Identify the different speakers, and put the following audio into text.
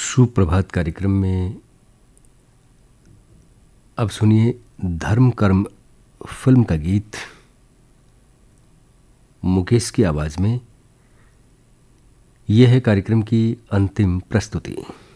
Speaker 1: सुप्रभात कार्यक्रम में अब सुनिए धर्म कर्म फिल्म का गीत मुकेश की आवाज में। यह है कार्यक्रम की अंतिम प्रस्तुति।